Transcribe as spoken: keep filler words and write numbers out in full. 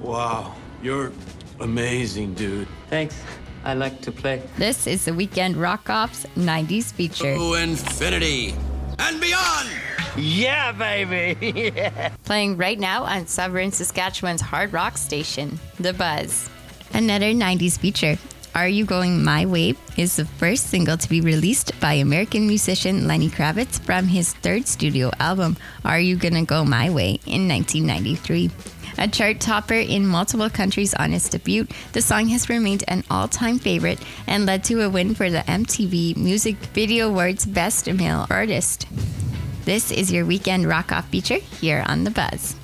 Wow, you're amazing, dude. Thanks. I like to play. This is the Weekend Rock Off's nineties feature. To infinity and beyond! Yeah, baby! Yeah. Playing right now on Sovereign, Saskatchewan's hard rock station, The Buzz. Another nineties feature, Are You Going My Way, is the first single to be released by American musician Lenny Kravitz from his third studio album, Are You Gonna Go My Way, in nineteen ninety-three. A chart topper in multiple countries on its debut, the song has remained an all-time favorite and led to a win for the M T V Music Video Awards Best Male Artist. This is your Weekend Rock Off feature here on The Buzz.